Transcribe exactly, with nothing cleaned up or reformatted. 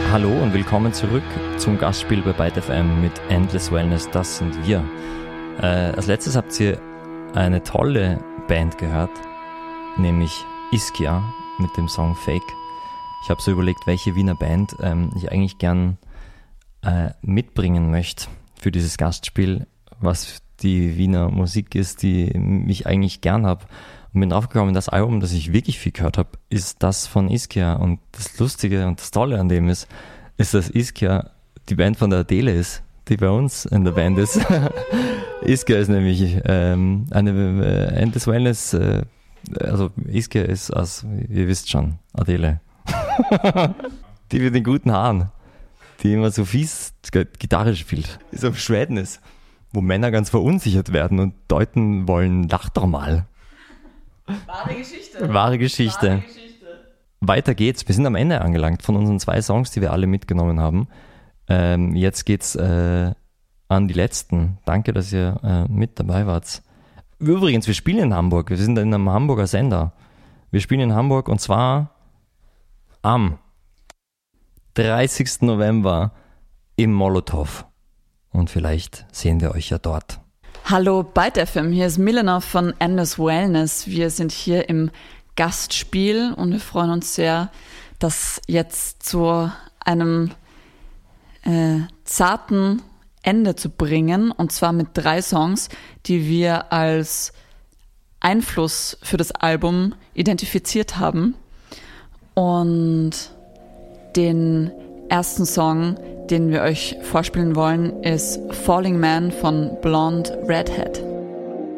Hallo und willkommen zurück zum Gastspiel bei Byte F M mit Endless Wellness, das sind wir. Äh, als letztes habt ihr eine tolle Band gehört, nämlich Ischia mit dem Song Fake. Ich habe so überlegt, welche Wiener Band ähm, ich eigentlich gern äh, mitbringen möchte für dieses Gastspiel, was die Wiener Musik ist, die ich eigentlich gern habe. Und bin draufgekommen, das Album, das ich wirklich viel gehört habe, ist das von Ischia. Und das Lustige und das Tolle an dem ist, ist, dass Ischia die Band von der Adele ist, die bei uns in der Band ist. Ischia ist nämlich ähm, eine äh, Endless Wellness, äh, also Ischia ist, als ihr wisst schon, Adele. Die mit den guten Haaren, die immer so fies Gitarre spielt, ist auf Schweden ist, wo Männer ganz verunsichert werden und deuten wollen, lach doch mal. Wahre Geschichte. Wahre Geschichte. Wahre Geschichte. Weiter geht's. Wir sind am Ende angelangt von unseren zwei Songs, die wir alle mitgenommen haben. Ähm, jetzt geht's äh, an die letzten. Danke, dass ihr äh, mit dabei wart. Übrigens, wir spielen in Hamburg. Wir sind in einem Hamburger Sender. Wir spielen in Hamburg und zwar am dreißigsten November im Molotow. Und vielleicht sehen wir euch ja dort. Hallo Byte F M, hier ist Milena von Endless Wellness. Wir sind hier im Gastspiel und wir freuen uns sehr, das jetzt zu einem äh, zarten Ende zu bringen. Und zwar mit drei Songs, die wir als Einfluss für das Album identifiziert haben. Und den ersten Song, den wir euch vorspielen wollen, ist Falling Man von Blonde Redhead.